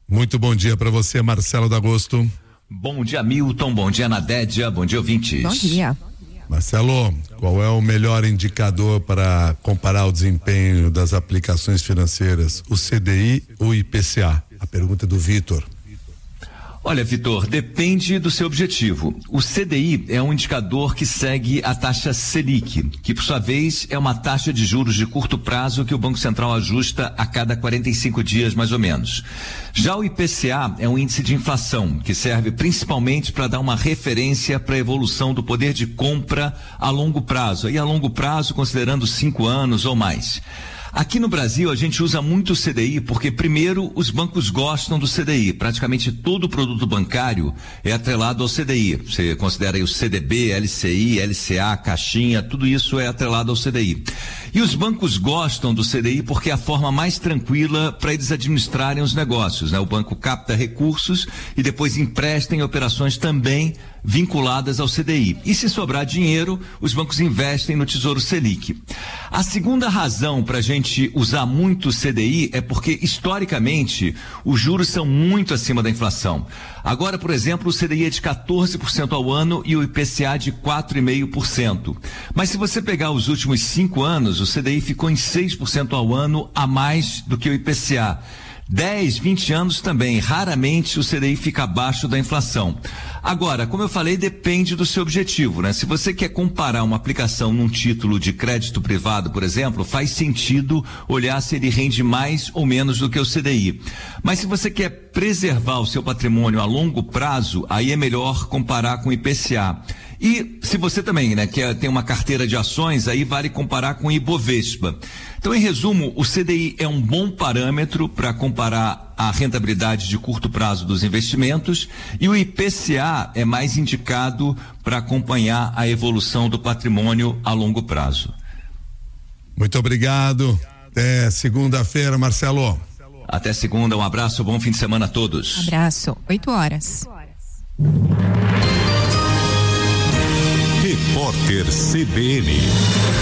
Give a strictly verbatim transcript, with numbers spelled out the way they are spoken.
Muito bom dia para você, Marcelo D'Agosto. Bom dia, Milton. Bom dia, Nadédia. Bom dia, ouvintes. Bom dia. Marcelo, qual é o melhor indicador para comparar o desempenho das aplicações financeiras, o C D I ou o I P C A? A pergunta é do Vitor. Olha, Vitor, depende do seu objetivo. O C D I é um indicador que segue a taxa Selic, que por sua vez é uma taxa de juros de curto prazo que o Banco Central ajusta a cada quarenta e cinco dias, mais ou menos. Já o I P C A é um índice de inflação, que serve principalmente para dar uma referência para a evolução do poder de compra a longo prazo, e a longo prazo considerando cinco anos ou mais. Aqui no Brasil a gente usa muito o C D I porque primeiro os bancos gostam do C D I, praticamente todo o produto bancário é atrelado ao C D I, você considera aí o C D B, L C I, L C A, caixinha, tudo isso é atrelado ao C D I. E os bancos gostam do C D I porque é a forma mais tranquila para eles administrarem os negócios, né? O banco capta recursos e depois empresta em operações também vinculadas ao C D I. E se sobrar dinheiro, os bancos investem no Tesouro Selic. A segunda razão para a gente usar muito o C D I é porque, historicamente, os juros são muito acima da inflação. Agora, por exemplo, o C D I é de quatorze por cento ao ano e o I P C A de quatro vírgula cinco por cento. Mas se você pegar os últimos cinco anos, o C D I ficou em seis por cento ao ano a mais do que o I P C A. dez, vinte anos também, raramente o C D I fica abaixo da inflação. Agora, como eu falei, depende do seu objetivo, né? Se você quer comparar uma aplicação num título de crédito privado, por exemplo, faz sentido olhar se ele rende mais ou menos do que o C D I. Mas se você quer preservar o seu patrimônio a longo prazo, aí é melhor comparar com o I P C A. E se você também, né, quer ter uma carteira de ações, aí vale comparar com o Ibovespa. Então, em resumo, o C D I é um bom parâmetro para comparar a rentabilidade de curto prazo dos investimentos e o I P C A é mais indicado para acompanhar a evolução do patrimônio a longo prazo. Muito obrigado. Até segunda-feira, Marcelo. Até segunda, um abraço, bom fim de semana a todos. Abraço, oito horas. Repórter C B N.